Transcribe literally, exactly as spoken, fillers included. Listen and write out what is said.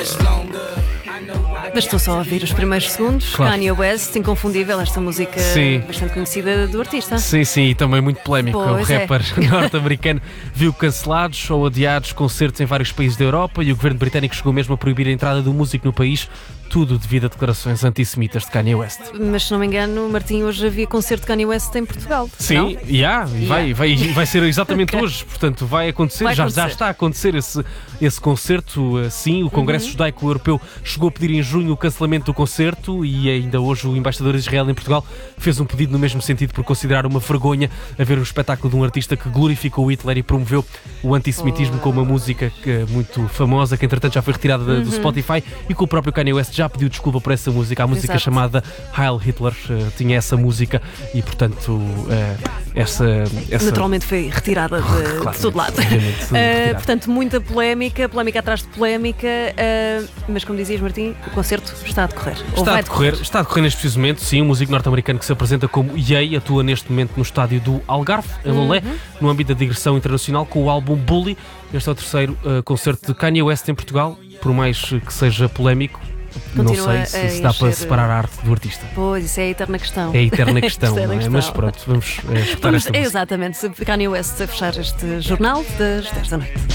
Bastou só ouvir os primeiros segundos. Claro. Kanye West, inconfundível, esta música Sim. bastante conhecida do artista. Sim, sim, e também muito polémico. Pois o é. rapper norte-americano viu cancelados ou adiados concertos em vários países da Europa e o governo britânico chegou mesmo a proibir a entrada do músico no país, tudo devido a declarações antissemitas de Kanye West. Mas se não me engano, Martim, hoje havia concerto de Kanye West em Portugal. Sim, não? e há, e vai, Yeah. vai, vai ser exatamente Ok. hoje, portanto vai acontecer, Vai já, acontecer. já está a acontecer esse, esse concerto. uh, Sim, o Congresso Uhum. Judaico Europeu chegou a pedir em junho o cancelamento do concerto e ainda hoje o embaixador de Israel em Portugal fez um pedido no mesmo sentido por considerar uma vergonha haver um espetáculo de um artista que glorificou Hitler e promoveu o antissemitismo com uma música que, muito famosa, que entretanto já foi retirada da- do Spotify e que o próprio Kanye West já pediu desculpa por essa música. A música Exato. chamada Heil Hitler uh, tinha essa música e portanto uh, essa, essa... Naturalmente foi retirada de, Claro, de todo lado. obviamente, Uh, retirada. portanto, muita polémica, polémica atrás de polémica, uh, mas como dizias, Martim, o concerto está a decorrer. Ou Está vai a decorrer, está a decorrer neste preciso momento, sim, um músico norte-americano que se apresenta como Ye atua neste momento no estádio do Algarve, em Lolé, no âmbito da digressão internacional, com o álbum Bully. Este é o terceiro uh, concerto de Kanye West em Portugal, por mais uh, que seja polémico, Continua não sei a se, se dá para encher, separar a arte do artista. Pois, isso é a eterna questão. É a eterna questão, Eterna não é? Mas questão. pronto, vamos uh, escutar Vamos, esta música. exatamente, Kanye West a fechar este jornal das dez da noite.